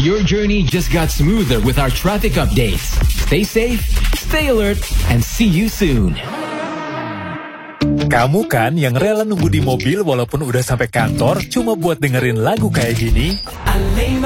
your journey just got smoother with our traffic updates. Stay safe, stay alert, and see you soon. Kamu kan yang rela nunggu di mobil walaupun udah sampai kantor cuma buat dengerin lagu kayak gini?